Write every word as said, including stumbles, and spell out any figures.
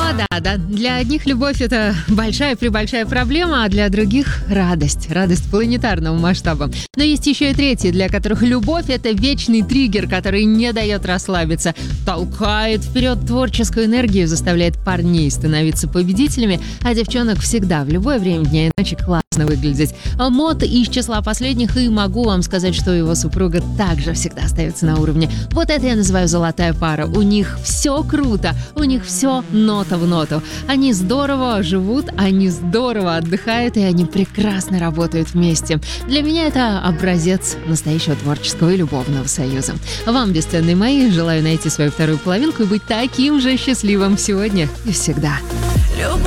Да, да, для одних любовь — это большая-пребольшая проблема, а для других — радость. Радость планетарного масштаба. Но есть еще и третьи, для которых любовь — это вечный триггер, который не дает расслабиться, толкает вперед творческую энергию, заставляет парней становиться победителями, а девчонок всегда, в любое время дня и ночи классно выглядеть. Мод из числа последних, и могу вам сказать, что его супруга также всегда остается на уровне. Вот это я называю золотая пара. У них все круто, у них все нота в ноту. Они здорово живут, они здорово отдыхают, и они прекрасно работают вместе. Для меня это образец настоящего творческого и любовного союза. Вам, бесценные мои, желаю найти свою вторую половинку и быть таким же счастливым сегодня и всегда. Любовь.